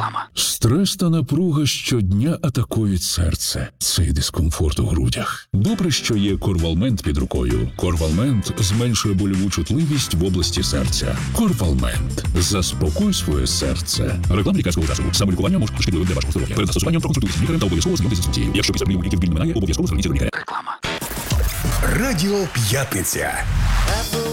Стрес та напруга щодня атакують серце. Цей дискомфорт у грудях. Добре, що є Корвалмент під рукою. Корвалмент зменшує больову чутливість в області серця. Корвалмент. Заспокой своє серце. Реклама лікарського засобу. Самолікування може бути шкідливим для вашого здоров'я. Перед застосуванням проконсультуйтесь з лікарем та обов'язково знайомтесь з інструкцією. Якщо після прийому ліків біль не минає, обов'язково зверніться до лікаря. Радіо П'ятниця.